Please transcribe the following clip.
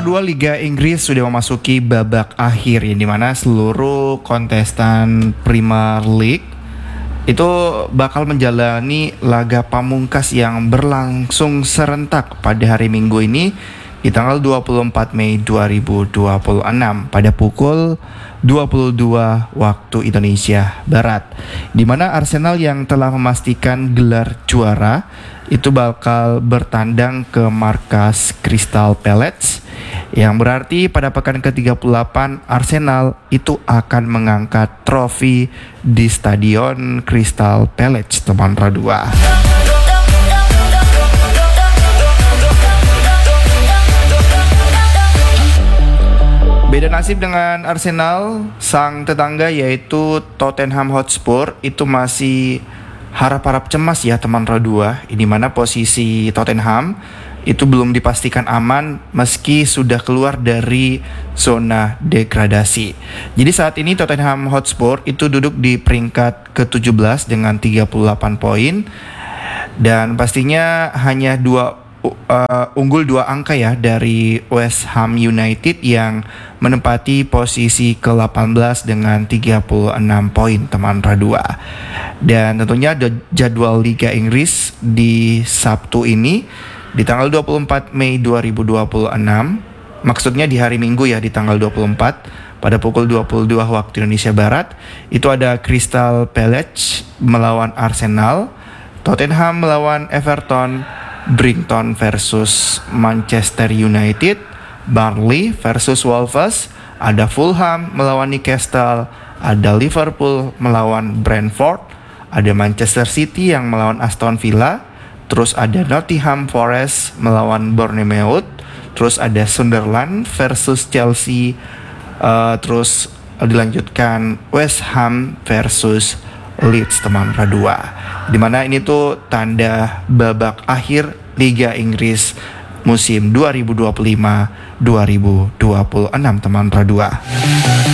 Pro 2 Liga Inggris sudah memasuki babak akhir ya, di mana seluruh kontestan Premier League itu bakal menjalani laga pamungkas yang berlangsung serentak pada hari Minggu ini di tanggal 24 Mei 2026 pada pukul 22 waktu Indonesia Barat, di mana Arsenal yang telah memastikan gelar juara itu bakal bertandang ke markas Crystal Palace, yang berarti pada pekan ke-38 Arsenal itu akan mengangkat trofi di Stadion Crystal Palace, teman Pro 2. Beda nasib dengan Arsenal, sang tetangga yaitu Tottenham Hotspur itu masih harap-harap cemas ya teman Pro 2, di mana posisi Tottenham itu belum dipastikan aman meski sudah keluar dari zona degradasi. Jadi saat ini Tottenham Hotspur itu duduk di peringkat ke-17 dengan 38 poin, dan pastinya hanya unggul 2 angka ya dari West Ham United yang menempati posisi ke-18 dengan 36 poin, teman Pro 2. Dan tentunya ada jadwal Liga Inggris di Sabtu ini di tanggal 24 Mei 2026. Maksudnya di hari Minggu ya, di tanggal 24 pada pukul 22 waktu Indonesia Barat. Itu ada Crystal Palace melawan Arsenal, Tottenham melawan Everton, Brighton versus Manchester United, Burnley versus Wolves, ada Fulham melawan Newcastle, ada Liverpool melawan Brentford, ada Manchester City yang melawan Aston Villa, terus ada Nottingham Forest melawan Bournemouth, terus ada Sunderland versus Chelsea, terus dilanjutkan West Ham versus Leeds, teman Pro 2. Dimana ini tuh tanda babak akhir Liga Inggris musim 2025-2026, teman Pro 2.